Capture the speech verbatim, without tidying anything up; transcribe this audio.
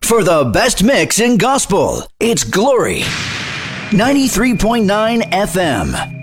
For the best mix in gospel, it's Glory ninety-three point nine F M.